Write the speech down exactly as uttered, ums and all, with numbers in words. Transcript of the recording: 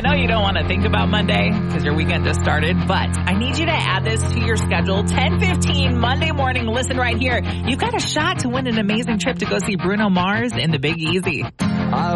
know you don't want to think about Monday because your weekend just started, but I need you to add this to your schedule. ten fifteen Monday morning. Listen right here. You've got a shot to win an amazing trip to go see Bruno Mars in the Big Easy.